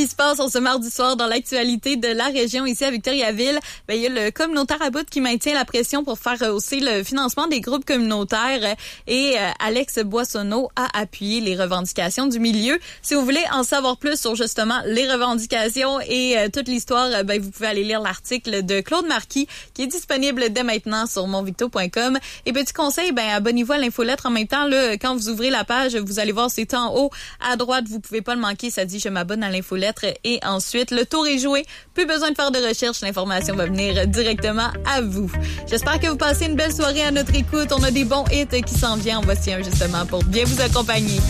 qui se passe en ce mardi soir dans l'actualité de la région ici à Victoriaville? Il y a le communautaire à bout qui maintient la pression pour faire hausser le financement des groupes communautaires et Alex Boissonneau a appuyé les revendications du milieu. Si vous voulez en savoir plus sur justement les revendications et toute l'histoire, vous pouvez aller lire l'article de Claude Marquis qui est disponible dès maintenant sur monvicto.com. Et petit conseil, abonnez-vous à l'infolettre en même temps. Là, quand vous ouvrez la page, vous allez voir, c'est en haut à droite. Vous pouvez pas le manquer. Ça dit « Je m'abonne à l'infolettre » et ensuite, le tour est joué. Plus besoin de faire de recherche. L'information va venir directement à vous. J'espère que vous passez une belle soirée à notre écoute. On a des bons hits qui s'en viennent. En voici un justement pour bien vous accompagner.